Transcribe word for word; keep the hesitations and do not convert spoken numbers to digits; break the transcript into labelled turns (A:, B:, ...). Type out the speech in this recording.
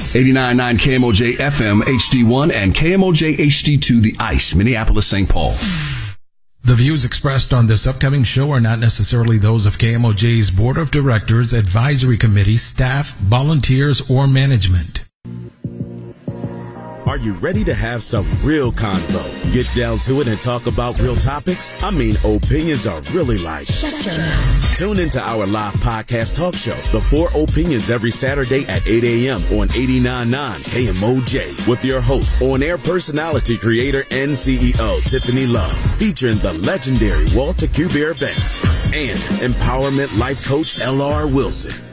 A: eighty-nine point nine K M O J F M H D one and K M O J H D two, The Ice, Minneapolis, Saint Paul.
B: The views expressed on this upcoming show are not necessarily those of K M O J's Board of Directors, Advisory Committee, staff, volunteers, or management.
C: Are you ready to have some real convo? Get down to it and talk about real topics? I mean, opinions are really like. Shut your mouth. Tune into our live podcast talk show, The Four Opinions, every Saturday at eight a.m. on eighty-nine point nine K M O J with your host, on-air personality, creator, and C E O, Tiffany Love, featuring the legendary Walter Q. Bear Banks and empowerment life coach, L R. Wilson.